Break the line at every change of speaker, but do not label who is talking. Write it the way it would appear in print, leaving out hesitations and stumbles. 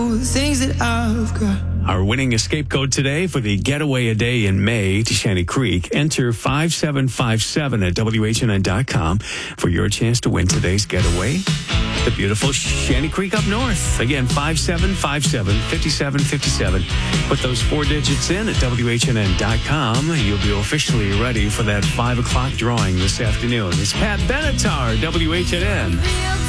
things that I've got.
Our winning escape code today for the Getaway a Day in May to Shanty Creek. Enter 5757 at WHNN.com for your chance to win today's getaway. The beautiful Shanty Creek up north. Again, 5757 5757. Put those 4 digits in at WHNN.com. You'll be officially ready for that 5 o'clock drawing this afternoon. It's Pat Benatar, WHNN.